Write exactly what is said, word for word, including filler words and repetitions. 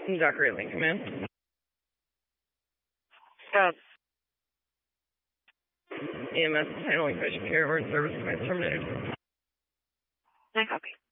Doctor Link, command. Go. E M S is handling patient care. Word service command terminated. I copy.